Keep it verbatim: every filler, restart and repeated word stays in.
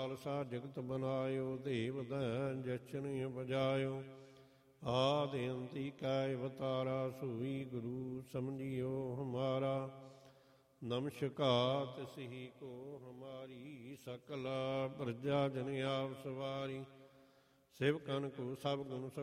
ਖਾਲਸਾ ਜਗਤ ਬਨਾਇਓ, ਦੇਵ ਦੈਨ ਜਚਨ ਉਪਜਾਇਓ। ਆਦਿ ਅੰਤੀ ਕੈ ਅਵਤਾਰਾ, ਸੋਈ ਗੁਰੂ ਸਮਝਿਓ ਹਮਾਰਾ। ਨਮਸਕਾਰ ਤਿਸਹੀ ਕੋ ਹਮਾਰੀ, ਸਕਲ ਪ੍ਰਜਾ ਜਨ ਆਪ ਸਵਾਰੀ। सेवकन को सब गुण